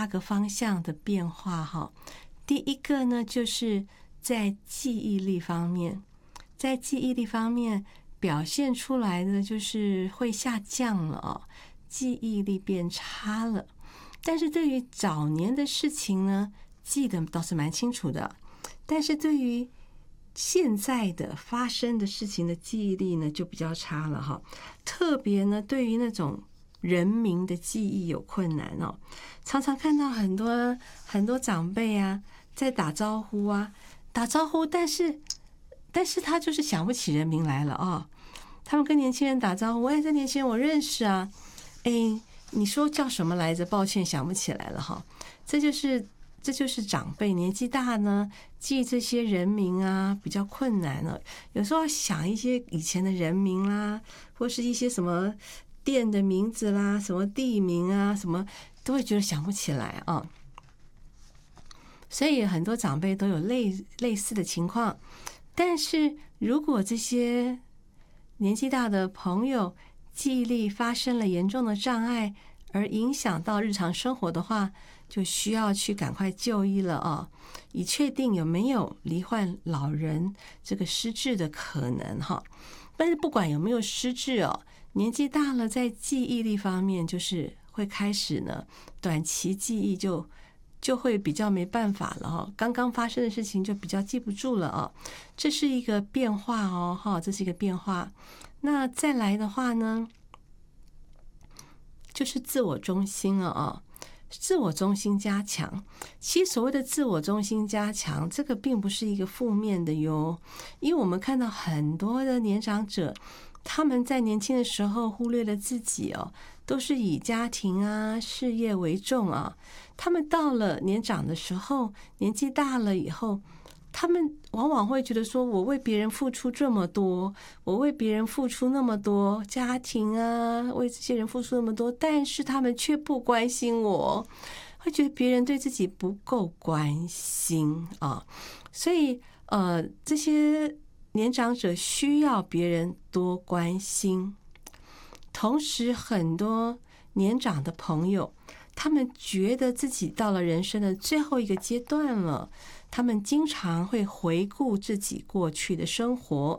8个方向的变化哈。第一个呢，就是在记忆力方面，在记忆力方面表现出来的就是会下降了哦，记忆力变差了。但是对于早年的事情呢，记得倒是蛮清楚的，但是对于现在的发生的事情的记忆力呢就比较差了哈。特别呢对于那种人名的记忆有困难哦，常常看到很多长辈啊在打招呼啊，但是他就是想不起人名来了哦。他们跟年轻人打招呼，这年轻人我认识啊，你说叫什么来着？抱歉，想不起来了哈。这就是长辈年纪大呢，记这些人名啊比较困难了。有时候要想一些以前的人名啦，或是一些什么店的名字啦，什么地名啊，什么都会觉得想不起来啊。所以很多长辈都有类似的情况。但是如果这些年纪大的朋友记忆力发生了严重的障碍，而影响到日常生活的话，就需要去赶快就医了哦，以确定有没有罹患老人这个失智的可能哈。但是不管有没有失智哦，年纪大了在记忆力方面就是会开始呢，短期记忆就会比较没办法了哈，刚刚发生的事情就比较记不住了哦，这是一个变化哦哈，这是一个变化。那再来的话呢，就是自我中心了哦，自我中心加强。其实所谓的自我中心加强，这个并不是一个负面的哟，因为我们看到很多的年长者，他们在年轻的时候忽略了自己哦，都是以家庭啊、事业为重啊。他们到了年长的时候，年纪大了以后，他们往往会觉得说，我为别人付出这么多，我为别人付出那么多，家庭啊，为这些人付出那么多，但是他们却不关心我，会觉得别人对自己不够关心啊。所以这些年长者需要别人多关心。同时很多年长的朋友，他们觉得自己到了人生的最后一个阶段了，他们经常会回顾自己过去的生活，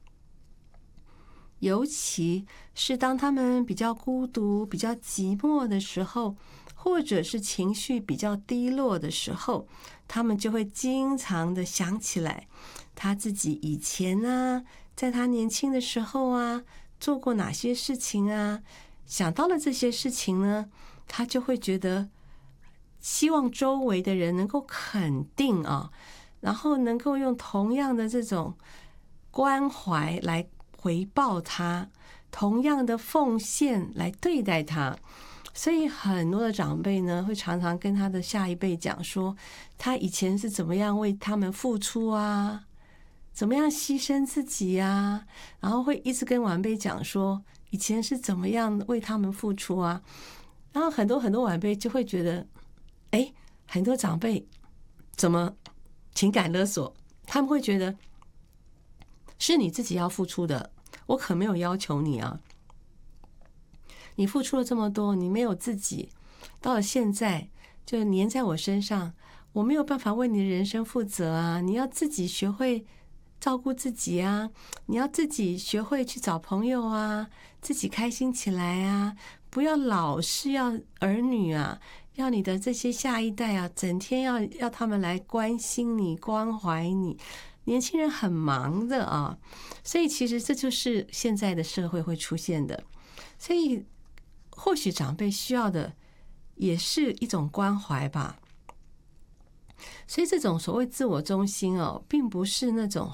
尤其是当他们比较孤独、比较寂寞的时候，或者是情绪比较低落的时候，他们就会经常的想起来他自己以前啊，在他年轻的时候啊，做过哪些事情啊。想到了这些事情呢，他就会觉得希望周围的人能够肯定啊，然后能够用同样的这种关怀来回报他，同样的奉献来对待他。所以很多的长辈呢，会常常跟他的下一辈讲说，他以前是怎么样为他们付出啊，怎么样牺牲自己啊，然后会一直跟晚辈讲说，以前是怎么样为他们付出啊。然后很多晚辈就会觉得，很多长辈怎么情感勒索，他们会觉得是你自己要付出的，我可没有要求你啊，你付出了这么多，你没有自己，到了现在就黏在我身上，我没有办法为你的人生负责啊，你要自己学会照顾自己啊，你要自己学会去找朋友啊，自己开心起来啊，不要老是要儿女啊，要你的这些下一代啊，整天要他们来关心你、关怀你。年轻人很忙的啊，所以其实这就是现在的社会会出现的。所以或许长辈需要的也是一种关怀吧。所以这种所谓自我中心哦，并不是那种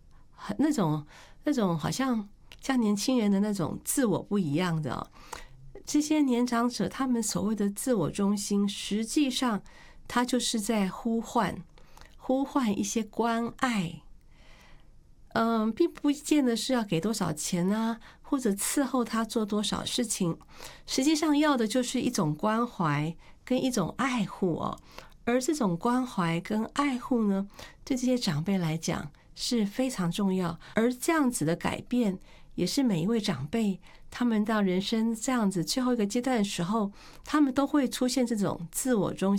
好像年轻人的那种自我不一样的哦。这些年长者他们所谓的自我中心，实际上他就是在呼唤一些关爱。并不见得是要给多少钱啊，或者伺候他做多少事情，实际上要的就是一种关怀跟一种爱护哦。而这种关怀跟爱护呢，对这些长辈来讲是非常重要。而这样子的改变，也是每一位长辈他们到人生这样子最后一个阶段的时候，他们都会出现这种自我中心